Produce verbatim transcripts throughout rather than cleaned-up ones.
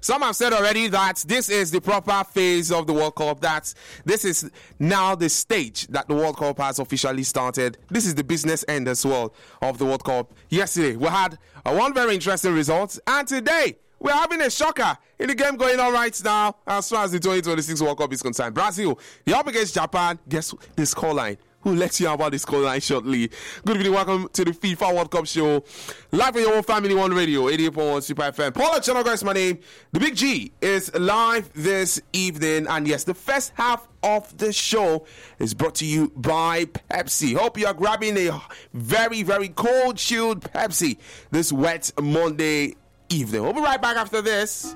Some have said already that this is the proper phase of the World Cup, that this is now the stage that the World Cup has officially started. This is the business end as well of the World Cup. Yesterday, we had uh, one very interesting result, and today, we're having a shocker in the game going on right now as far as the twenty twenty-six World Cup is concerned. Brazil, you're up against Japan. Guess the scoreline. We'll let you know about the scoreline shortly. Good evening, welcome to the FIFA World Cup show. Live on your own Family One Radio, eighty-eight point one Super F M. Paula Chanoga is my name. The Big G is live this evening. And yes, the first half of the show is brought to you by Pepsi. Hope you are grabbing a very, very cold, chilled Pepsi this wet Monday evening. We'll be right back after this.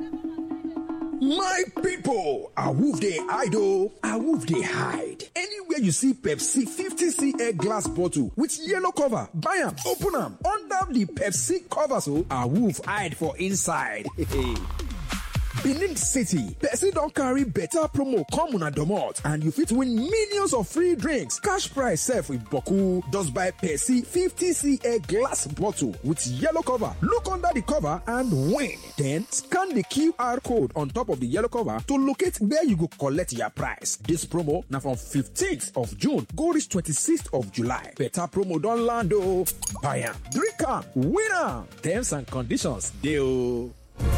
My people, a wolf they idle, a wolf they hide. Anywhere you see Pepsi fifty cl glass bottle with yellow cover, buy them, open them, under the Pepsi cover, so a wolf hide for inside. Benin City, Pepsi don't carry better promo come on a domot, and you fit win millions of free drinks. Cash prize self with Boku. Just buy Pepsi fifty cl glass bottle with yellow cover. Look under the cover and win. Then scan the Q R code on top of the yellow cover to locate where you go collect your prize. This promo now from fifteenth of June go reach twenty-sixth of July. Better promo don't land oh. Buy am, drink am, win am. Terms and conditions deal.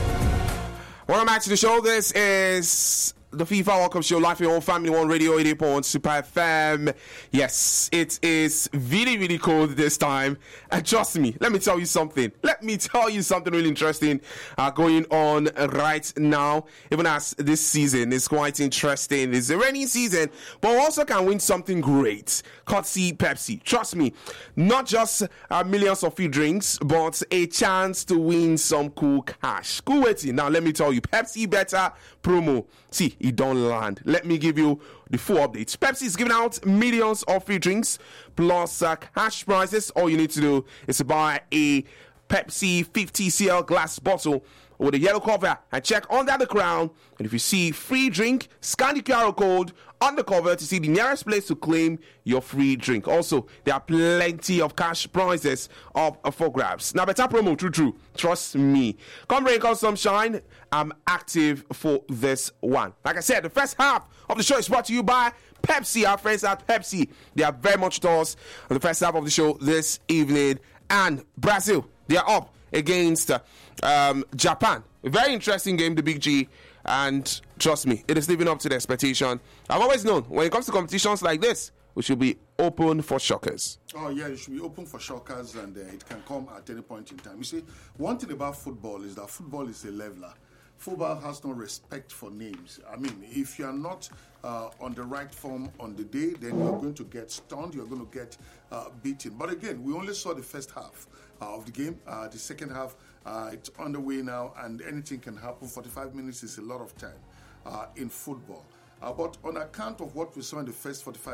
Welcome back to the show. This is the FIFA World Cup show, live on Family One Radio, eighty-eight point one Super F M. Yes, it is really, really cold this time. And trust me, let me tell you something. Let me tell you something really interesting uh, going on right now. Even as this season is quite interesting. It's a rainy season, but we also can win something great. Courtesy Pepsi. Trust me, not just uh, millions of free drinks, but a chance to win some cool cash. Cool waiting. Now, let me tell you, Pepsi Better promo. See, it don't land. Let me give you the full updates. Pepsi is giving out millions of free drinks plus uh, cash prizes. All you need to do is to buy a Pepsi fifty cl glass bottle with a yellow cover and check under the crown. And if you see free drink, scan the Q R code on the cover to see the nearest place to claim your free drink. Also, there are plenty of cash prizes up for grabs. Now, better promo, true, true. Trust me. Come rain, come sunshine. I'm active for this one. Like I said, the first half of the show is brought to you by Pepsi. Our friends at Pepsi, they are very much to us on the first half of the show this evening. And Brazil, they are up against um, Japan. A very interesting game, the Big G. And trust me, it is living up to the expectation. I've always known, when it comes to competitions like this, we should be open for shockers. Oh, yeah, you should be open for shockers, and uh, it can come at any point in time. You see, one thing about football is that football is a leveler. Football has no respect for names. I mean, if you're not uh, on the right form on the day, then you're going to get stunned, you're going to get uh, beaten. But again, we only saw the first half uh, of the game. Uh, the second half, uh, it's underway now, and anything can happen. forty-five minutes is a lot of time uh, in football. Uh, but on account of what we saw in the first forty-five